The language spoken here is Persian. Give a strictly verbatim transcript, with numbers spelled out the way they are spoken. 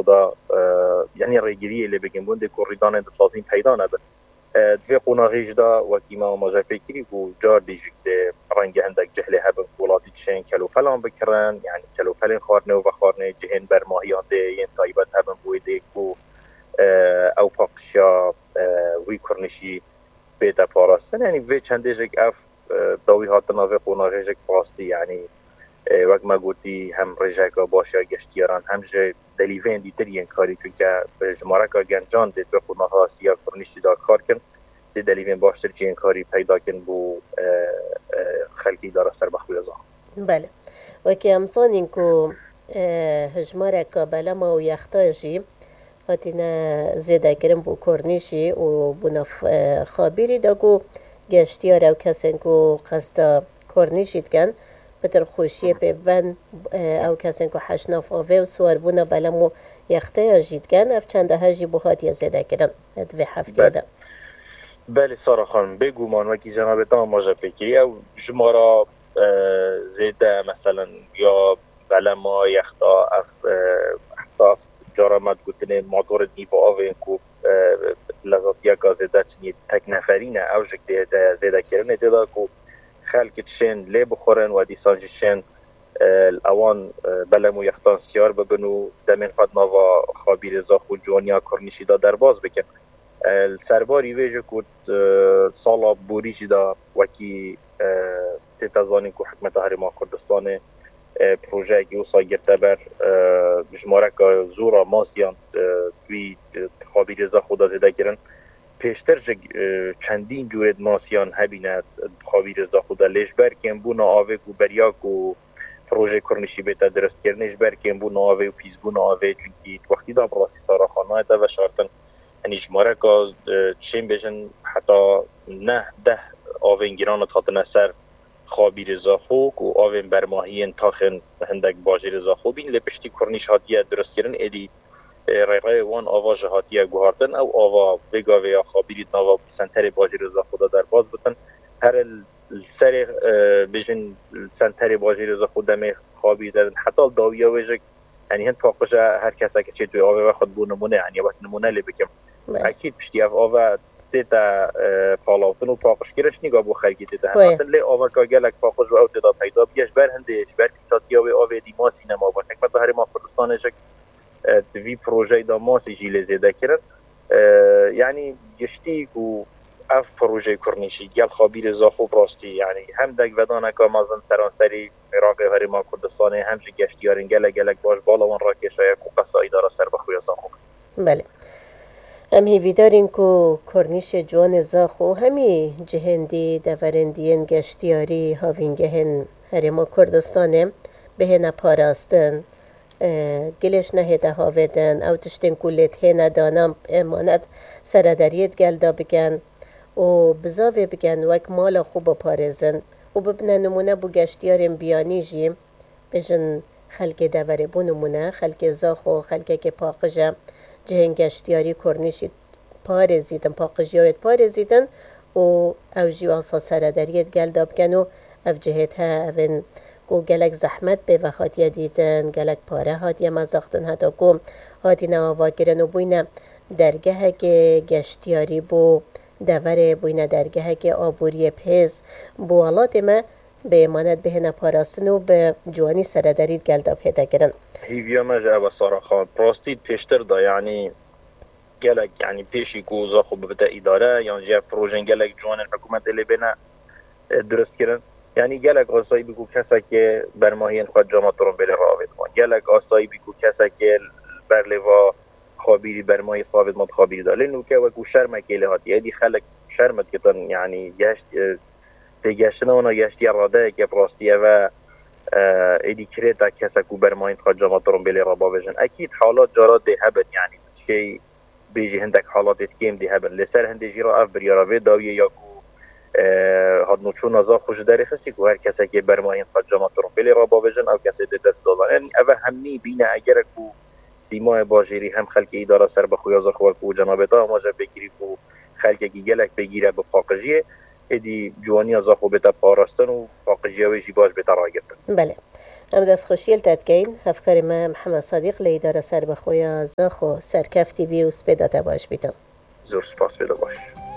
خدا یعنی ریگیری لی بگیم بونده کوریدان دفلازین پیدا نبه دوی قناغیش دا وکی ما ماجه فکری و جار دیجک ده رنگ هندک جهله هبن کولاتی چین کلو فلان بکرن یعنی کلو فلان خارنه و بخارنه جهن برماهیان ده ین تایبت هبن بویده کو او پاقشا وی کرنشی بیتا پاراستن یعنی وی چنده جک اف داوی هاتنا وی قناغیش جک پاستی یعنی وقت ما گویی هم رجاء باشی گشتیاران هم جه دلیوان دیترین کاری که جماره که گنجان دید به خود نها سیاه فرنیشتی دار کار کن دید دلیوان باشتر که این کاری پیدا کن بو خلقی داره سر بخوی ازا. بله و که امسان این که جماره که بلا ما و یختاجی هاتینا زیده کرن بو کرنیشی و بو نف خابیری داگو گشتیار او کسین که قصد کرنیشید کن بتر خوشی به بند او کسین که حشناف آوه و سوار بونا بلمو یخته یا جید کن اف چنده هجی بوهات یا زیده کرن دوی هفته ده بله سارا خانم بگو من وکی جنابتان ماجه فکری او جمارا زیده مثلا یا بلما یخته اف احساس جارمت گوتنه مادور نیبا آوه کو لذاتیه که زیده چنید تک نفرینه او جک زیده کرنه دیده که خلق تشين لي بخورن و دیسان جشن الاوان بلمو یختان سیار ببنو دمین قد نوا خابیر زاخو جوانیا کرنیشی دا درباز بکن السرباری ویجه کود سالا بوریجی دا وکی تتزانی که حکمت هرما کردستان پروژه گی و ساگرته بر جمارک زورا ماسیان توی خابیر زاخو دا زده گرن پیشتر چندین جورد ماسیان هبیند خابیر زاخودا لیش برکن بو ناوه کو بریاک و پروژه کرنشی بیتا درست کرنش برکن بو ناوه و پیز بو ناوه چونکی وقتی دا براسی سارا خانه دا و شارتن هنی جماره که چین بیشن حتی نه ده آوه انگیران تاتن سر خابیر زاخو و آوه برماهین تاخن هندک باجر زاخو بین لپشتی کرنش هاتیه درست کرن ایدی رای رای وان آوا جهاتیه گوهردن او آوا بگاوه یا خابیرید نوا سنتر باجی رضا خدا در باز بتن هر سر بیشن سنتر باجی رضا خدا می خابیر دادن حتی داویه ویجک یعنی هند پاقش هر کسی که چه توی آوه خود بو نمونه یعنی وقت نمونه لی بکم اکید پشتی اف آوه تیتا پالاوتن و پاقش گرش نگاه بو خلقی تیتا هم مثلا لی آوه که گلک پاقش و او تیتا پیدا بیش بر هندش بر کتاتی آوه آوه دیما سینما با حکمت هر ما کردستانشک دوی پروژه دا ماسی جیل زیده کرن یعنی گشتی و اف پروژه کرنیشی گل خابیر زاخو براستی یعنی هم دک ودانه که مازن سرانسری عراق هرما کردستانه هم جی گشتی هارن گله گلک باش بالا وان را کشای که قصایی داره سر بخوی زاخو. بله هم هیوی دارین که کرنیش جوان زاخو همی جهندی دورندین گشتیاری هاوینگهن هرما کردستانه بهنه پاراستن گلش نهیده هاویدن او تشتین کلیت هینه دانم امانت سرداریت گلدا بگن و بزاوی بگن وک مالا خوب پارزن و ببنه نمونه بو گشتیاریم بیانی جیم بجن خلق دوره بو نمونه خلق زاخو خلقه که پاقجه جهن گشتیاری کرنیشید پارزیدن پاقجیایت پارزیدن و او جیوانسا سرداریت گلدا بگن و او جهت ها اوین کو گلک زحمت به و هاتیه دیدن گلک پاره هاتیه مزاختن حتی کو هاتی نواوا گرن و بوینه درگه که گشتیاری بو دوره بوینه درگه که آبوری پیز بو حالات ما به امانت به هنه پاراستن و به جوانی سردارید گلداب هده گرن هیویا مجه و سارا خان پراستید پیشتر دا یعنی گلک یعنی پیشی گوزا خوب بده اداره یعنی جه پروژن گلک جوان حکومت اللي بینه درست کرن یعنی گلک آسایی بگو کسا که برماهین خود جامعه ترون بله راوید کن گلک آسایی بگو کسا که برلوا خابیری برماهی صاوید مد خابیری داره لنو که وکو شرمه که لحاتی یادی خلق شرمت کتن یعنی گشت تگشتن اونا گشتی راده که پراستیه و ایدی کریتا کسا که برماهین خود جامعه ترون بله را باویجن اکید حالات جارات ده هبت یعنی شی بیجی هندک حالات اتکیم ده هبت لسر هنده جیرا اف بریاراوی داویه یا هاد نوچون ازا خوش داری خستی که هر کسی که برماهین خود جامعه ترون بلی را باویجن او کسی ده دست دادن یعنی اوه همنی بینه اگر که دیمای باجری هم خلق اداره سر بخوی ازا خواه که جنابتا ماجه بگیری که خلق که گلک بگیره به فاقجیه ایدی جوانی ازا خواه بتا پارستن و فاقجیه ویجی باش بتا را گرتن بله هم دست خوشیل تدگین هفکار ما محمد صادق لیدار سر بخویا زاخو سرکفتی بی و سپیداته باش بیتم زور سپاس بیده باش.